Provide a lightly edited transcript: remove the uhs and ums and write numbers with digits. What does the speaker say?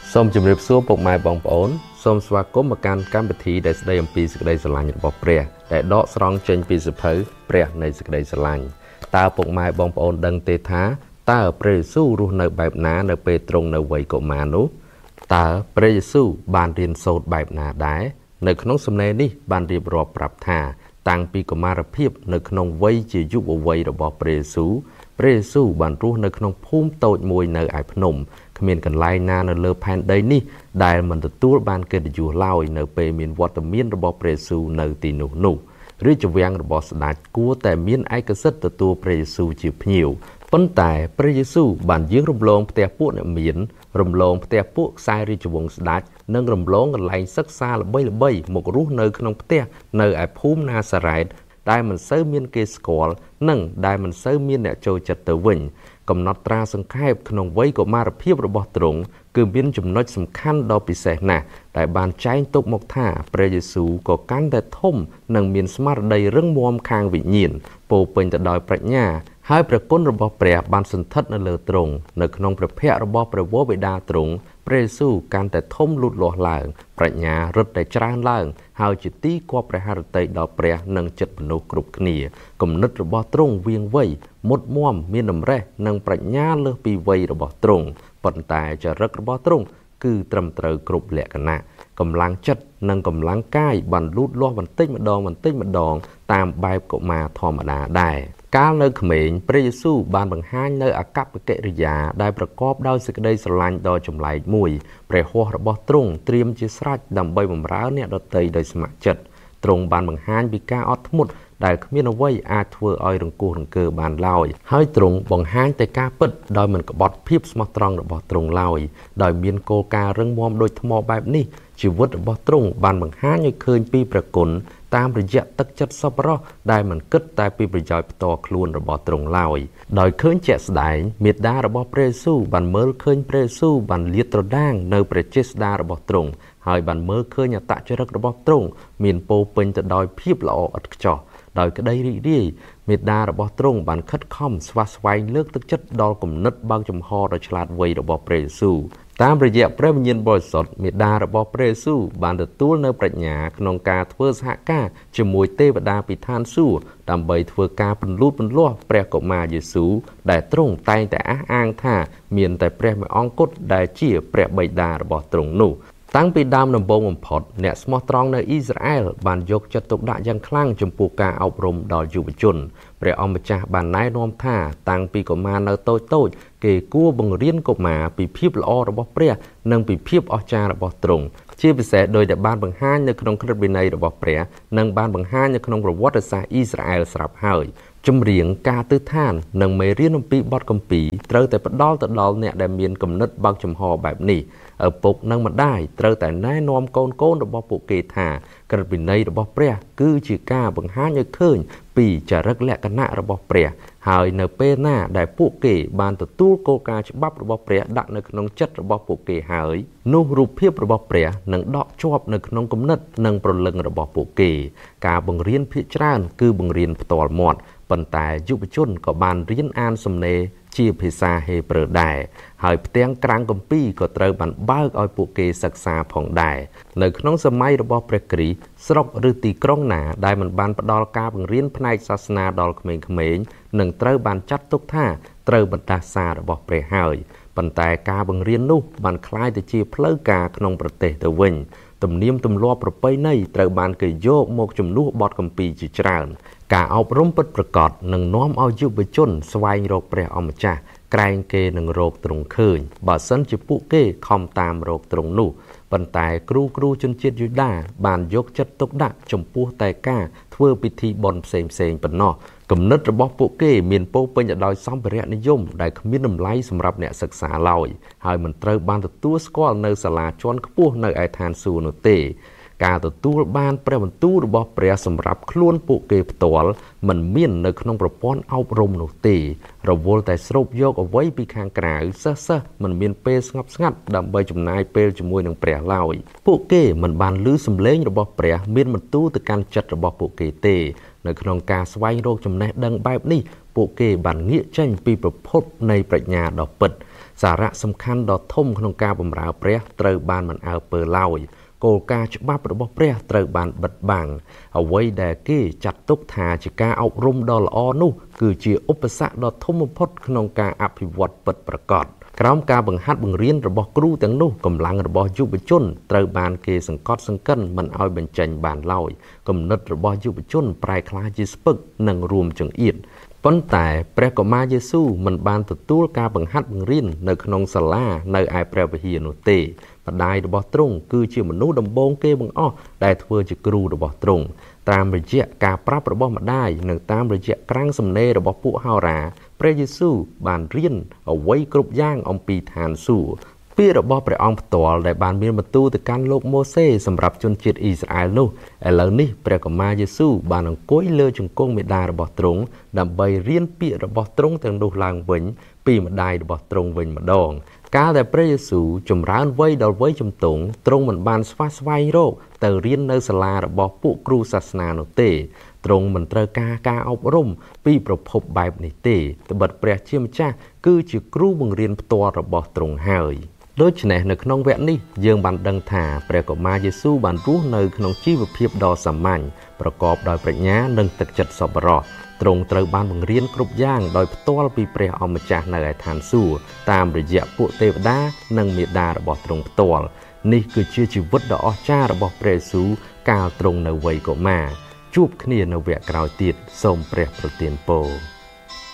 សូមជម្រាបសួរពុកម៉ែបងប្អូនសូមស្វាគមន៍មកកាន់កម្មវិធីដែលស្ដីអំពីសេចក្តីស្រឡាញ់របស់ព្រះដែលដកស្រង់ចេញពីសៀវភៅព្រះនៃសេចក្តីស្រឡាញ់តើពុកម៉ែបងប្អូនដឹងទេថាតើព្រះយេស៊ូវរស់នៅបែបណានៅពេលទ្រង់នៅវ័យកុមារនោះតើព្រះយេស៊ូវបានរៀនសូត្របែបណាដែរនៅក្នុងសំណេរនេះបានរៀបរាប់ប្រាប់ថាតាំងពីកុមារភាពនៅក្នុងវ័យជាយុវវ័យរបស់ព្រះយេស៊ូវបានរស់នៅក្នុងភូមិតូចមួយនៅឯភ្នំគ្មានកន្លែងណានៅលើផែនដីនេះដែលមិនទទួលបានកិត្តិយសឡើយនៅពេលមានវត្តមានរបស់ព្រះយេស៊ូវនៅទីនោះរាជវាំងរបស់ស្ដេចគួរតែមានឯកសិទ្ធិទទួលព្រះយេស៊ូវជាភ្ញៀវប៉ុន្តែព្រះយេស៊ូវបានយាងរំលងផ្ទះពួកអ្នកមានរំលងផ្ទះពួកខ្សែរាជវង្សស្ដេចនិងរំលងកន្លែងសិក្សាល្បីៗមករស់នៅក្នុងផ្ទះនៅឯភូមិណាសារ៉េតដែលមិនសូវមានគេស្គាល់និងដែលមិនសូវមានអ្នកចូលចិត្តទៅវិញកំណត់ត្រាសង្ខេបក្នុងវ័យកុមារភាពរបស់ទ្រង់គឺមានចំណុចសំខាន់ដ៏ពិសេសណាស់ដែលបានចែងទុកមកថាព្រះយេស៊ូវក៏កាន់តែធំនិងមានស្មារតីរឹងមាំខាងវិញ្ញាណពោរពេញទៅដោយប្រាជ្ញាហើយព្រះគុណរបស់ព្រះបានសន្ធិដ្ឋនៅលើទ្រង់នៅក្នុងព្រះភ័ក្ត្ររបស់ព្រះវរបិតាទ្រង់ព្រះយេស៊ូវកាន់តែធំលូតលាស់ឡើងប្រាជ្ញារឹតតែច្រើនឡើងហើយជាទីគប់ព្រះハរតីដល់ព្រះនិងចិត្តមនុស្សគ្រប់គ្នាគំនិតរបស់ទ្រង់វាងវៃមុតមមមានតម្រេះនិងប្រាជ្ញាលើសពីវ័យរបស់ទ្រង់ប៉ុន្តែចរិតរបស់ទ្រង់គឺត្រឹមត្រូវគ្រប់លក្ខណៈកម្លាំងចិត្តនិងកម្លាំងកាយបានលូតលាស់បន្តិចម្ដងតាមបែបកុមារធម្មតាដែរកាលនៅក្មេងព្រះយេស៊ូវបានបង្ហាញនៅអកប្បកិរិយាដែលប្រកបដោយសេចក្តីស្រឡាញ់ដ៏ចម្លែកមួយព្រះហស្ថរបស់ទ្រង់ត្រៀមជាស្រេចដើម្បីបម្រើអ្នកដទៃដោយស្ម័គ្រចិត្តទ្រង់បានបង្ហាញពីការអត់ធ្មត់ដែលគ្មានអ្វីអាចធ្វើឲ្យរង្គោះរង្គើបានឡើយហើយទ្រង់បង្ហាញតែការពិតដោយមិនក្បត់ភាពស្មោះត្រង់របស់ទ្រង់ឡើយដោយមានគោលការណ៍រឹងមាំដូចថ្មបែបនេះជីវិតរបស់ទ្រង់បានបង្ហាញឲ្យឃើញពីព្រះគុណតាមរយៈទឹកចិត្តសប្បុរសដែលមិនគិតតែពីប្រយោជន៍ផ្ទាល់ខ្លួនរបស់ទ្រង់ឡើយដោយឃើញជាក់ស្ដែងមេត្តារបស់ព្រះយេស៊ូវបានមើលឃើញព្រះយេស៊ូវបានលាតត្រដាងនៅព្រះចេស្តារបស់ទ្រង់ហើយបានមើលឃើញអត្តចរិតរបស់ទ្រង់មានពោរពេញទៅដោយភាពល្អឥតខ្ចោះដោយក្តីរីករាយមេត្តារបស់ទ្រង់បានខិតខំស្វះស្វែងលើកទឹកចិត្តដល់គំនិតបើកចំហដ៏ឆ្លាតវៃរបស់ព្រះយេស៊ូវតាមរយៈព្រះវិញ្ញាណបរិសុទ្ធមេត្តារបស់ព្រះយេស៊ូវបានទទួលនៅប្រាជ្ញាក្នុងការធ្វើសហការជាមួយទេវតាពីឋានសួគ៌ដើម្បីធ្វើការពន្លូតពន្លាស់ព្រះកុមារយេស៊ូវដែលទ្រង់តែងតែអះអាងថាមានតែព្រះមួយអង្គគត់ដែលជាព្រះបិតារបស់ទ្រង់នោះតាំងពីដើមដំបូងបំផុតអ្នកស្មោះត្រង់នៅអ៊ីស្រាអែលបានយកចិត្តទុកដាក់យ៉ាងខ្លាំងចំពោះការអប់រំដល់យុវជនព្រះអង្គម្ចាស់បានណែនាំថាតាំងពីកុមារនៅតូចគេគួរបង្រៀនកុមារពីភាពល្អរបស់ព្រះនិងពីភាពអស្ចារ្យរបស់ទ្រង់ជាពិសេសដោយដែលបានបង្ហាញនៅក្នុងក្រឹតវិន័យរបស់ព្រះនិងបានបង្ហាញនៅក្នុងប្រវត្តិសាស្ត្រអ៊ីស្រាអែលស្រាប់ហើយចម្រៀងការទិដ្ឋាននិងមេរៀនអំពីបទគម្ពីរត្រូវតែផ្ដល់ទៅដល់អ្នកដែលមានគំនិតបើកចំហបែបនេះឪពុកនិងម្ដាយត្រូវតែណែនាំកូនរបស់ពួកគេថាក្រឹតវិន័យរបស់ព្រះគឺជាការបង្ហាញឲ្យឃើញពីចរិតលក្ខណៈរបស់ព្រះហើយនៅពេលណាដែលពួកគេបានទទួលគោលការណ៍ច្បាប់របស់ព្រះដាក់នៅក្នុងចិត្តរបស់ពួកគេហើយនោះរូបភាពរបស់ព្រះនឹងដកជាប់នៅក្នុងគំនិតនិងព្រលឹងរបស់ពួកគេការបង្រៀនភាគច្រើនគឺបង្រៀនផ្ទាល់មាត់ប៉ុន្តែយុវជនក៏បានរៀនអានសំណេរជាភាសាហេប្រឺដែរហើយផ្ទាំងក្រាំងគម្ពីរក៏ត្រូវបានបើកឲ្យពួកគេសិក្សាផងដែរនៅក្នុងសម័យរបស់ព្រះគ្រីស្ទស្រុកឬទីក្រុងណាដែលមិនបានផ្ដល់ការបង្រៀនផ្នែកសាសនាដល់ក្មេងៗនឹងត្រូវបានចាត់ទុកថាត្រូវបណ្ដាសារបស់ព្រះហើយប៉ុន្តែការបង្រៀននោះបានคล้ายទៅជាផ្លូវការក្នុងប្រទេសទៅវិញទំនៀមទម្លាប់ប្រពៃណីត្រូវបានគេយកមកជំនួសបទគម្ពីរជាច្រើនការអប់រំពិតប្រាកដនឹងនាំឲ្យយុវជនស្វែងរកព្រះអម្ចាស់ក្រែងគេនឹងរកទ្រង់ឃើញបើសិនជាពួកគេខំតាមរកទ្រង់នោះប៉ុន្តែគ្រូជនជាតិយូដាបានយកចិត្តទុកដាក់ចំពោះតែការធ្វើពិធីបុណ្យផ្សេងប៉ុណ្ណោះគំនិតរបស់ពួកគេមានពោរពេញទៅដោយសម្ភារៈនិយមដែលគ្មានតម្លៃសម្រាប់អ្នកសិក្សាឡើយហើយមិនត្រូវបានទទួលស្គាល់នៅសាលាជាន់ខ្ពស់នៅឯឋានសួគ៌នោះទេការទទួលបានព្រះបន្ទូលរបស់ព្រះសម្រាប់ខ្លួនពួកគេផ្ទាល់មិនមាននៅក្នុងប្រព័ន្ធអប់រំនោះទេរវល់តែស្រូបយកអ្វីពីខាងក្រៅសិស្សមិនមានពេលស្ងប់ស្ងាត់ដើម្បីចំណាយពេលជាមួយនឹងព្រះឡើយពួកគេមិនបានឮសំឡេងរបស់ព្រះមានបន្ទូលទៅកាន់ចិត្តរបស់ពួកគេទេនៅក្នុងការស្វែងរកចំណេះដឹងបែបនេះពួកគេបានងាកចេញពីប្រភពនៃប្រាជ្ញាដ៏ពិតសារៈសំខាន់ដ៏ធំក្នុងការបម្រើព្រះត្រូវបានមិនអើពើឡើយគោលការណ៍ច្បាប់របស់ព្រះត្រូវបានបិទបាំងអ្វីដែលគេចាត់ទុកថាជាការអប់រំដ៏ល្អនោះគឺជាឧបសគ្គដ៏ធំបំផុតក្នុងការអភិវឌ្ឍពិតប្រាកដក្រោមការបង្ហាត់បង្រៀនរបស់គ្រូទាំងនោះកម្លាំងរបស់យុវជនត្រូវបានគេសង្កត់សង្កិនមិនឲ្យបញ្ចេញបានឡើយគំនិតរបស់យុវជនប្រែក្លាយជាស្ពឹកនិងរួមចង្អៀតប៉ុន្តែព្រះកុមារយេស៊ូវមិនបានទទួលការបង្ហាត់បង្រៀននៅក្នុងសាលានៅឯព្រះវិហារនោះទេម្ដាយរបស់ទ្រង់គឺជាមនុស្សដំបូងគេបង្អស់ដែលធ្វើជាគ្រូរបស់ទ្រង់តាមរយៈការប្រាប់របស់ម្ដាយនិងតាមរយៈក្រាំងសំណេររបស់ពួកហោរាព្រះយេស៊ូវបានរៀនអ្វីគ្រប់យ៉ាងអំពីឋានសួគ៌ពាក្យរបស់ព្រះអង្គផ្ទាល់ដែលបានមានបន្ទូលទៅកាន់លោកម៉ូសេសម្រាប់ជនជាតិអ៊ីស្រាអែលនោះឥឡូវនេះព្រះកុមារយេស៊ូវបានអង្គុយលើជង្គង់មេដារបស់ទ្រង់ដើម្បីរៀនពាក្យរបស់ទ្រង់ទាំងនោះឡើងវិញពីម្ដាយរបស់ទ្រង់វិញម្ដងកាលដែលព្រះយេស៊ូវចម្រើនវ័យដល់វ័យជំទង់ទ្រង់មិនបានស្វះស្វែងរកទៅរៀននៅសាលារបស់ពួកគ្រូសាសនានោះទេទ្រង់មិនត្រូវការអប់រំពីប្រភពបែបនេះទេត្បិតព្រះជាម្ចាស់គឺជាគ្រូបង្រៀនផ្ទាល់របស់ទ្រង់ហើយដូច្នេះនៅក្នុងវគ្គនេះយើងបានដឹងថាព្រះកុមារយេស៊ូវបានរស់នៅក្នុងជីវភាពដ៏សាមញ្ញប្រកបដោយប្រាជ្ញានិងទឹកចិត្តសប្បុរសទ្រង់ត្រូវបានបង្រៀនគ្រប់យ៉ាងដោយផ្ទាល់ពីព្រះអម្ចាស់នៅឯឋានសួគ៌តាមរយៈពួកទេវតានិងមាតារបស់ទ្រង់ផ្ទាល់នេះគឺជាជីវិតដ៏អស្ចារ្យរបស់ព្រះយេស៊ូវកាលទ្រង់នៅវ័យកុមារជួបគ្នានៅវគ្គក្រោយទៀតសូមព្រះប្រទានពរ